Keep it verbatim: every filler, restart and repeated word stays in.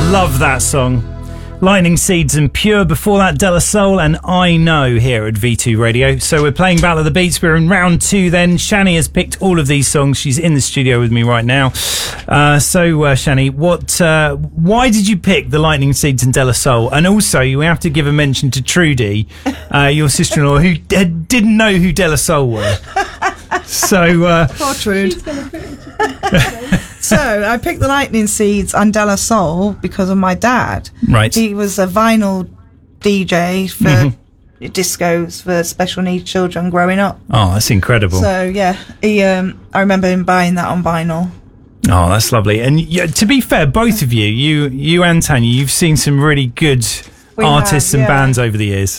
Love that song. Lightning Seeds and Pure. Before that, De La Soul and I Know here at V two Radio. So we're playing Battle of the Beats. We're in round two then. Shani has picked all of these songs. She's in the studio with me right now. Uh, so, uh, Shani, what, uh, why did you pick the Lightning Seeds and De La Soul? And also, we have to give a mention to Trudy, uh, your sister-in-law, who d- didn't know who De La Soul were. So, uh... Poor Trude. So I picked the Lightning Seeds and De La Soul because of my dad. Right. He was a vinyl D J for mm-hmm. discos for special needs children growing up. Oh, that's incredible. So yeah, he. Um, I remember him buying that on vinyl. Oh, that's lovely. And yeah, to be fair, both of you, you, you and Tanya, you've seen some really good We artists have, and yeah. bands over the years.